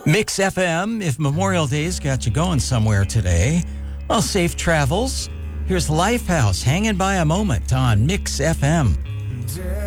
Mix FM, if Memorial Day's got you going somewhere today, well, safe travels. Here's Lifehouse hanging by a moment on Mix FM.